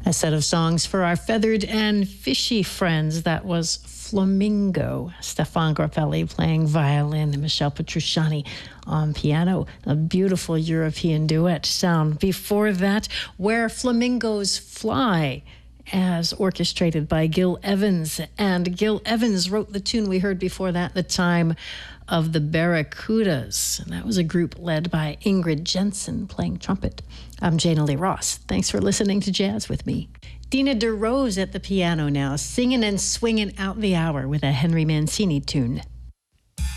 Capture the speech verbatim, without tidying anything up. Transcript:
A set of songs for our feathered and fishy friends. That was Flamingo. Stefan Grappelli playing violin, Michelle Petrucciani on piano. A beautiful European duet sound. Before that, Where Flamingos Fly, as orchestrated by Gil Evans. And Gil Evans wrote the tune we heard before that, The Time of the Barracudas. And that was a group led by Ingrid Jensen playing trumpet. I'm Jana Lee Ross. Thanks for listening to Jazz with me. Dina DeRose at the piano now, singing and swinging out the hour with a Henry Mancini tune.